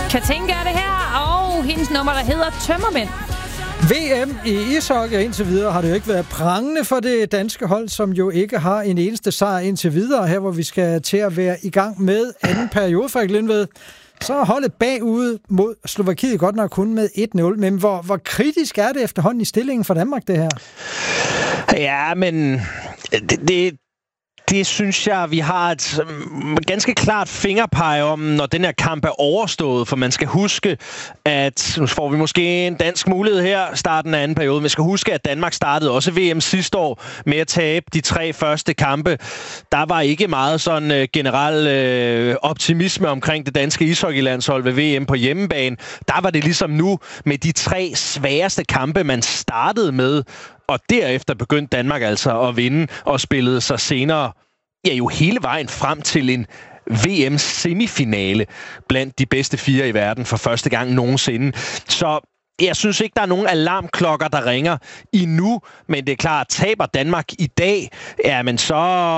Katinka er det her, og hendes nummer, der hedder Tømmermænd. VM i ishockey indtil videre har det jo ikke været prangende for det danske hold, som jo ikke har en eneste sejr indtil videre, her hvor vi skal til at være i gang med anden periode, Frederik Lindved. Så er holdet bagud mod Slovakiet godt nok kun med 1-0, men hvor kritisk er det efterhånden i stillingen for Danmark, det her? Ja, men det synes jeg, vi har et ganske klart fingerpege om, når den her kamp er overstået. For man skal huske, at nu får vi måske en dansk mulighed her, starten af anden periode. Man skal huske, at Danmark startede også VM sidste år med at tabe de 3 første kampe. Der var ikke meget sådan generel optimisme omkring det danske ishockeylandshold ved VM på hjemmebane. Der var det ligesom nu med de 3 sværeste kampe, man startede med. Og derefter begyndte Danmark altså at vinde og spillede sig senere jo hele vejen frem til en VM-semifinale blandt de bedste 4 i verden for første gang nogensinde. Så jeg synes ikke, der er nogen alarmklokker, der ringer endnu, men det er klart, taber Danmark i dag, men så,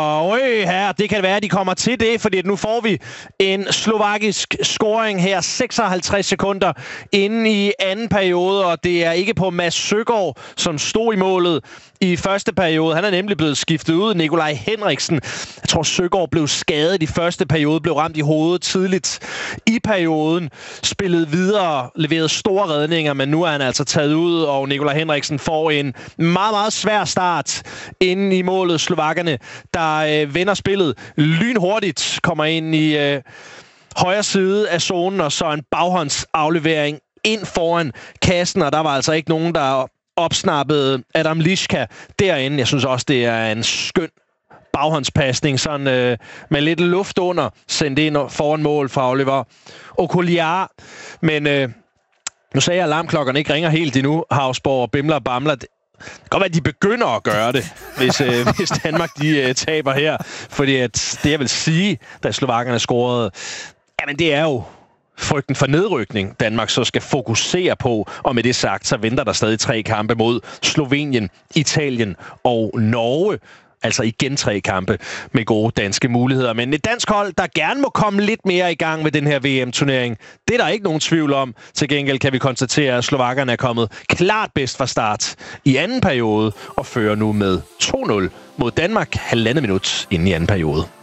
her, det kan være, at de kommer til det, fordi nu får vi en slovakisk scoring her, 56 sekunder inde i anden periode, og det er ikke på Mads Søgaard, som stod i målet i første periode. Han er nemlig blevet skiftet ud. Nikolaj Henriksen. Jeg tror, Søgaard blev skadet i første periode, blev ramt i hovedet tidligt i perioden, spillede videre, leverede store redninger, men nu er han altså taget ud, og Nikolaj Henriksen får en meget, meget svær start inde i målet. Slovakkerne, der vender spillet lynhurtigt, kommer ind i højre side af zonen, og så en baghåndsaflevering ind foran kassen, og der var altså ikke nogen, der opsnappede Adam Liška derinde. Jeg synes også, det er en skøn baghåndspasning, sådan med lidt luft under, sendt ind foran mål fra Oliver Okuliar. Men nu sagde jeg, at alarmklokkerne ikke ringer helt endnu. Hausborg og Bimler og Bamler. Det kan godt være, at de begynder at gøre det, hvis Danmark de taber her. Fordi at det, jeg vil sige, da slovakkerne scorede, jamen det er jo frygten for nedrykning, Danmark så skal fokusere på, og med det sagt, så venter der stadig 3 kampe mod Slovenien, Italien og Norge. Altså igen 3 kampe med gode danske muligheder. Men et dansk hold, der gerne må komme lidt mere i gang med den her VM-turnering, det er der ikke nogen tvivl om. Til gengæld kan vi konstatere, at slovakkerne er kommet klart bedst fra start i anden periode, og fører nu med 2-0 mod Danmark 1,5 minut inden i anden periode.